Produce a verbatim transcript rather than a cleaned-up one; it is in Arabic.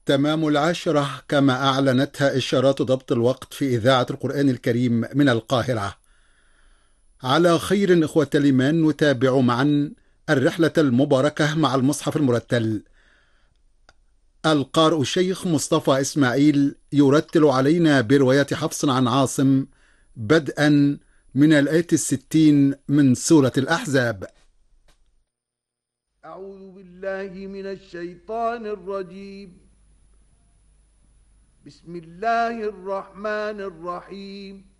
تمام العاشرة كما أعلنتها إشارات ضبط الوقت في إذاعة القرآن الكريم من القاهرة. على خير إخوة الإيمان، نتابع معا الرحلة المباركة مع المصحف المرتل. القارئ الشيخ مصطفى إسماعيل يرتل علينا برواية حفص عن عاصم، بدءا من الآية الستين من سورة الأحزاب. أعوذ بالله من الشيطان الرجيم. بسم الله الرحمن الرحيم.